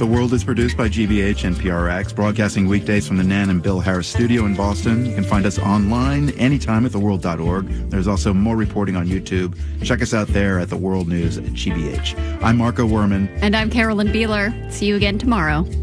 The World is produced by GBH and PRX, broadcasting weekdays from the Nan and Bill Harris studio in Boston. You can find us online anytime at theworld.org. There's also more reporting on YouTube. Check us out there at The World News at GBH. I'm Marco Werman. And I'm Carolyn Beeler. See you again tomorrow.